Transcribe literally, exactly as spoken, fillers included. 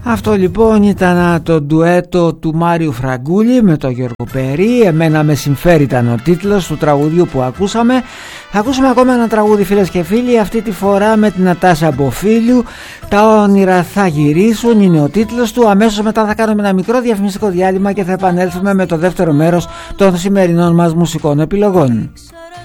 Αυτό λοιπόν ήταν το ντουέτο του Μάριου Φραγκούλη με τον Γιώργο Περί. Εμένα με συμφέρει ήταν ο τίτλος του τραγουδιού που ακούσαμε. Θα ακούσουμε ακόμα ένα τραγούδι, φίλες και φίλοι, αυτή τη φορά με την Νατάσα Μποφίλιου. Τα όνειρα θα γυρίσουν είναι ο τίτλος του. Αμέσως μετά θα κάνουμε ένα μικρό διαφημιστικό διάλειμμα και θα επανέλθουμε με το δεύτερο μέρος των σημερινών μας μουσικών επιλογών.